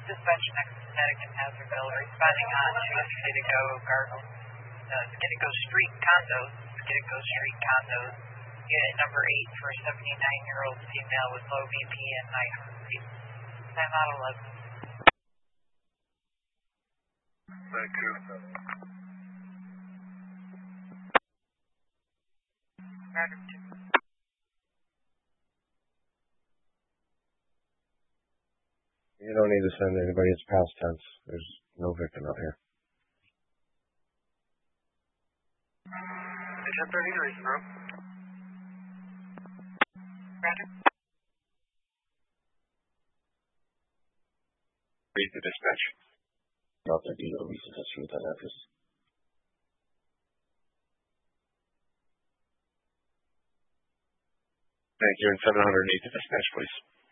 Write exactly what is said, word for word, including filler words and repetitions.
Dispatch next to Connecticut Hazardville, responding on to Skidego Gargle, uh, Skidego Street condos, Skidego Street condos, unit number eight for a seventy-nine-year-old female with low B P and high heart rate. Time out eleven. Thank you. Roger two. You don't need to send anybody. It's past tense. There's no victim out here. ten thirty-three, bro. Roger. Read the dispatch. Not that you know recent history with that address. Thank you, and seven hundred eight to dispatch, please.